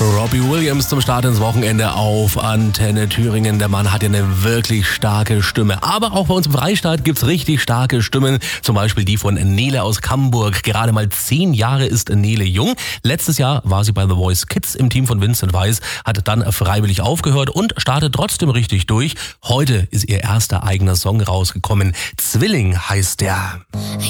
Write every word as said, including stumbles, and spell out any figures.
Robbie Williams zum Start ins Wochenende auf Antenne Thüringen. Der Mann hat ja eine wirklich starke Stimme. Aber auch bei uns im Freistaat gibt's richtig starke Stimmen. Zum Beispiel die von Nele aus Camburg. Gerade mal zehn Jahre ist Nele jung. Letztes Jahr war sie bei The Voice Kids im Team von Vincent Weiss, hat dann freiwillig aufgehört und startet trotzdem richtig durch. Heute ist ihr erster eigener Song rausgekommen. Zwilling heißt der.